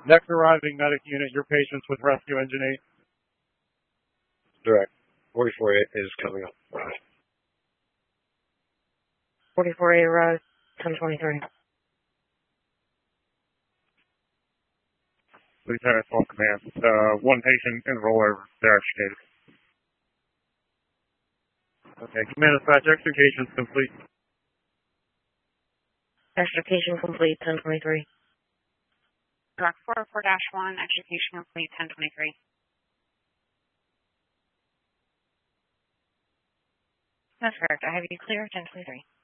Next arriving medic unit, your patients with rescue engine 8. Direct. 44A is coming up. 44A arrives, 1023. Lieutenant Full Command. One patient in rollover. They're agitated. Okay, command dispatch, extrication complete. Extrication complete, 1023. Direct 404-1, extrication complete, 1023. That's correct. I have you clear, 1023.